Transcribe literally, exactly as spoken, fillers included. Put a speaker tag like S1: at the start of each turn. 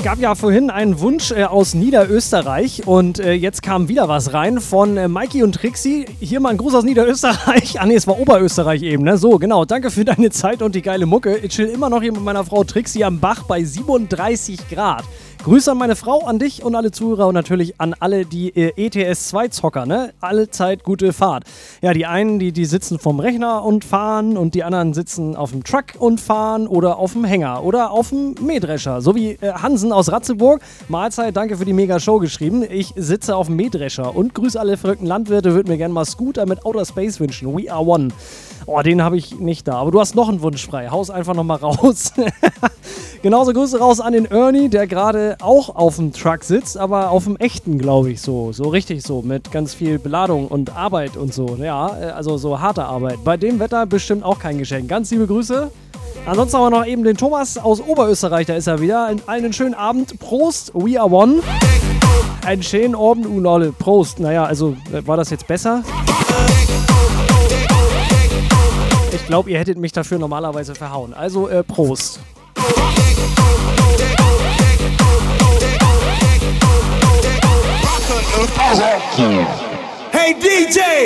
S1: gab ja vorhin einen Wunsch äh, aus Niederösterreich und äh, jetzt kam wieder was rein von äh, Mikey und Trixie. Hier mal ein Gruß aus Niederösterreich. Ah ne, es war Oberösterreich eben, ne? So, genau. Danke für deine Zeit und die geile Mucke. Ich chill immer noch hier mit meiner Frau Trixie am Bach bei siebenunddreißig Grad. Grüße an meine Frau, an dich und alle Zuhörer und natürlich an alle die äh, E T S zwei Zocker, ne? Allzeit gute Fahrt. Ja, die einen, die, die sitzen vom Rechner und fahren und die anderen sitzen auf dem Truck und fahren oder auf dem Hänger oder auf dem Mähdrescher. So wie äh, Hansen aus Ratzeburg. Mahlzeit, danke für die Mega-Show geschrieben. Ich sitze auf dem Mähdrescher und grüße alle verrückten Landwirte, würde mir gerne mal Scooter mit Outer Space wünschen. We are one. Oh, den habe ich nicht da. Aber du hast noch einen Wunsch frei. Haus einfach nochmal raus. Genauso Grüße raus an den Ernie, der gerade auch auf dem Truck sitzt, aber auf dem echten, glaube ich, so. So richtig so, mit ganz viel Beladung und Arbeit und so. Ja, also so harte Arbeit. Bei dem Wetter bestimmt auch kein Geschenk. Ganz liebe Grüße. Ansonsten haben wir noch eben den Thomas aus Oberösterreich, da ist er wieder. Einen schönen Abend. Prost, we are one. Einen schönen Abend, Unolle. Prost. Naja, also, war das jetzt besser? Ich glaube, ihr hättet mich dafür normalerweise verhauen. Also, äh, Prost.
S2: Hey D J!